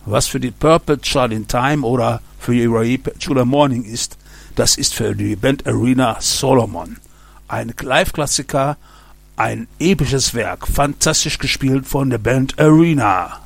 was für die Purple Child in Time oder für Uriah Perpetual Morning ist, das ist für die Band Arena Solomon. Ein Live-Klassiker, ein episches Werk, fantastisch gespielt von der Band Arena.